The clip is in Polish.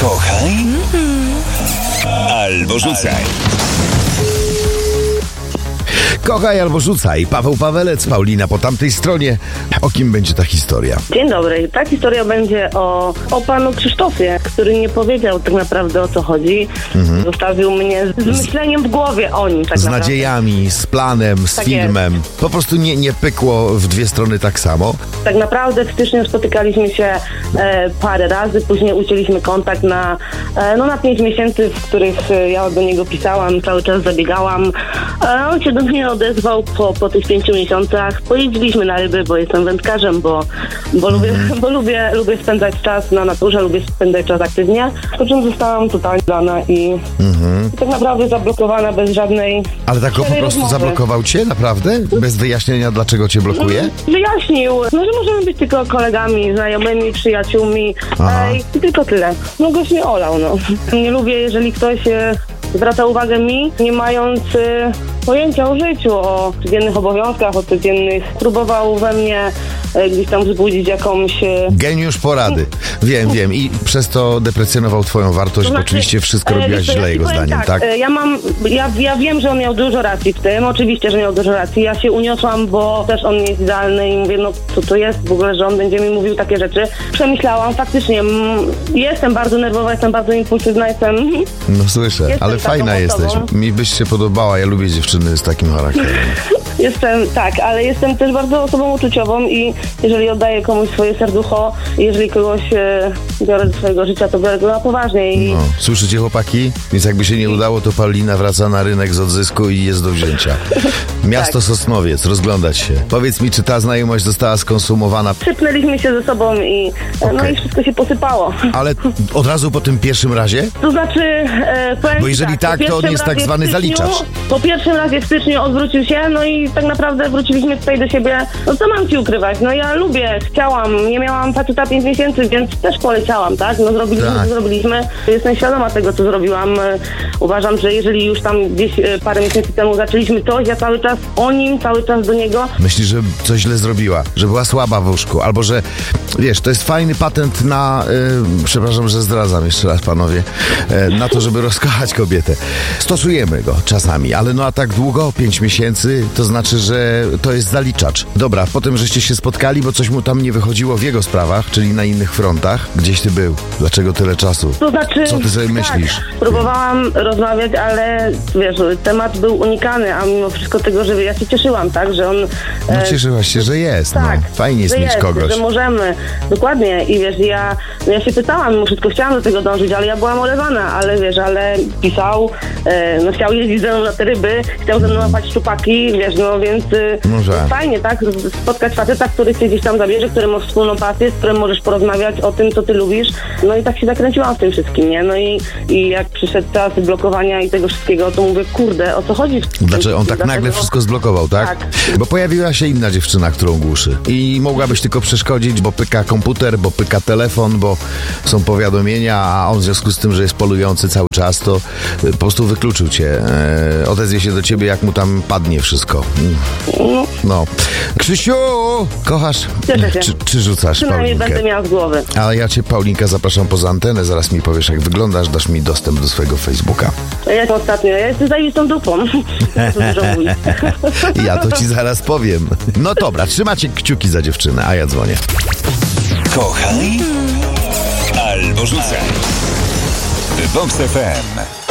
Kochaj albo rzucaj. Kochaj albo rzucaj. Paweł Pawelec, Paulina po tamtej stronie. O kim będzie ta historia? Dzień dobry. Ta historia będzie o panu Krzysztofie, który nie powiedział tak naprawdę, o co chodzi. Zostawił mnie z myśleniem w głowie o nim. Tak Z naprawdę. nadziejami, z planem, z Tak filmem. Po prostu nie pykło w dwie strony tak samo. Tak naprawdę w styczniu spotykaliśmy się parę razy, później ucięliśmy kontakt na 5 miesięcy, w których ja do niego pisałam, cały czas zabiegałam. On się do mnie odezwał po tych 5 miesiącach. Pojeździliśmy na ryby, bo jestem wędkarzem, bo lubię spędzać czas na naturze, lubię spędzać czas aktywnie. Po czym zostałam totalnie dana i tak naprawdę zablokowana bez żadnej. Ale tak go po prostu rozmowy. zablokował cię? Naprawdę? Bez wyjaśnienia, dlaczego cię blokuje? Wyjaśnił, że możemy być tylko kolegami, znajomymi, przyjaciółmi. I tylko tyle. Goś mnie olał, Nie lubię, jeżeli ktoś zwraca uwagę mi, nie mając pojęcia o życiu, o codziennych obowiązkach, o codziennych. Próbował we mnie gdzieś tam wzbudzić jakąś... Geniusz porady. Wiem. I przez to deprecjonował twoją wartość, bo oczywiście wszystko robiłaś źle jego zdaniem, tak? Ja wiem, że on miał dużo racji w tym, oczywiście, że miał dużo racji. Ja się uniosłam, bo też on nie jest idealny i mówię, co to jest w ogóle, że on będzie mi mówił takie rzeczy. Przemyślałam, faktycznie, jestem bardzo nerwowa, jestem bardzo impulsywna, No słyszę, jestem ale fajna jesteś. Mi byś się podobała, ja lubię dziewczyny z takim charakterem. Ale jestem też bardzo osobą uczuciową i jeżeli oddaję komuś swoje serducho, jeżeli kogoś biorę do swojego życia, to biorę go na poważnie. I... Słyszycie, chłopaki? Więc jakby się nie udało, to Paulina wraca na rynek z odzysku i jest do wzięcia. Miasto Sosnowiec, rozglądać się. Powiedz mi, czy ta znajomość została skonsumowana? Przypnęliśmy się ze sobą i i wszystko się posypało. Ale od razu po tym pierwszym razie? To znaczy, Bo jeżeli tak, to on jest tak zwany zaliczacz. Po pierwszym razie w styczniu odwrócił się, i tak naprawdę wróciliśmy tutaj do siebie. Co mam ci ukrywać? Ja lubię, chciałam, nie miałam faceta 5 miesięcy, więc też poleciałam, tak? Zrobiliśmy. Jestem świadoma tego, co zrobiłam. Uważam, że jeżeli już tam gdzieś parę miesięcy temu zaczęliśmy coś, ja cały czas o nim, cały czas do niego. Myślisz, że coś źle zrobiła? Że była słaba w łóżku? Albo że, wiesz, to jest fajny patent na, przepraszam, że zdradzam jeszcze raz, panowie, na to, żeby rozkochać kobietę. Stosujemy go czasami, ale a tak długo, 5 miesięcy, to znaczy, że to jest zaliczacz. Dobra, potem żeście się spotkali, bo coś mu tam nie wychodziło w jego sprawach, czyli na innych frontach. Gdzieś ty był? Dlaczego tyle czasu? To znaczy, co ty sobie myślisz? Próbowałam rozmawiać, ale wiesz, temat był unikany, a mimo wszystko tego, że ja się cieszyłam, tak, że on... cieszyłaś się, że jest, Fajnie jest mieć kogoś. Że możemy, dokładnie. I wiesz, ja się pytałam, mimo wszystko chciałam do tego dążyć, ale ja byłam olewana, ale wiesz, pisał, chciał jeździć ze mną na te ryby, chciał ze mną łapać szczupaki, wiesz, więc fajnie, tak, spotkać faceta, który cię gdzieś tam zabierze, który ma wspólną pasję, z którym możesz porozmawiać o tym, co ty lubisz, i tak się zakręciłam w tym wszystkim, nie, i jak przyszedł czas blokowania i tego wszystkiego, to mówię, kurde, o co chodzi? Dlaczego on tak nagle wszystko zblokował, tak? Tak. Bo pojawiła się inna dziewczyna, którą głuszy i mogłabyś tylko przeszkodzić, bo pyka komputer, bo pyka telefon, bo są powiadomienia, a on w związku z tym, że jest polujący cały czas, to po prostu wykluczył cię, odezwie się do ciebie, jak mu tam padnie wszystko. Krzysiu, kochasz? Czy rzucasz Przynajmniej Paulinkę? będę miała z głowy. Ale ja cię, Paulinka, zapraszam poza antenę, zaraz mi powiesz, jak wyglądasz, dasz mi dostęp do swojego Facebooka. Ja jestem zajebistą dupą. Dużo mówić. Ja to ci zaraz powiem. No dobra, trzymacie kciuki za dziewczynę, a ja dzwonię. Kochaj albo rzucaj. Vox FM.